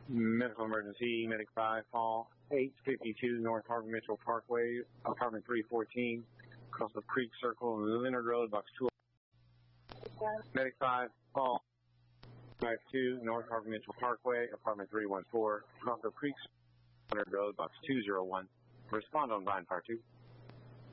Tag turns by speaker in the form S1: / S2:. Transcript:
S1: Medical emergency, Medic 5, call 852 North Harbor Mitchell Parkway, apartment 314, across the Creek Circle, Leonard Road, box 2. Medic 5, call 52 North Harbor Mitchell Parkway, apartment 314, across the Creek Circle, Leonard Road, box 201. Respond on line part 2.